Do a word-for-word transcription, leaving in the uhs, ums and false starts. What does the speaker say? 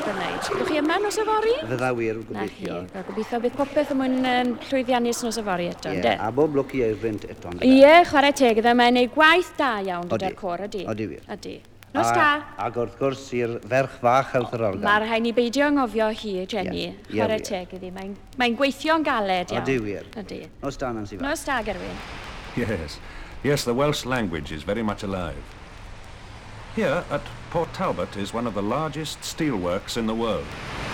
bynnag. Ydych chi yma nos yfori? Fydda wir, Na chi. gobeithio. Gobeithio bydd popeth yn mwyn um, llwyddiannus nos yfori eto, Ie, ynde? a bob lwc i Eirynt eto. ynde? Ie, chwarae teg iddo, mae'n ei gwaith da iawn Odi. gyda'r cor, ydi? Odi wir. Ydi. Nos da. A- Ac wrth gwrs i'r ferch fach helth yr organ. Mae'r rhaid ni beidio anghofio hi, Jenny. Yes, ie, Chwarae wir. teg iddi. Mae'n mae gweithio'n galed iawn. Odi wir. Ydi. Nos da, Nancy Fach. Nos da, Gerwyn. Yes, yes, the Welsh language is very much alive. Here at Port Talbot is one of the largest steelworks in the world.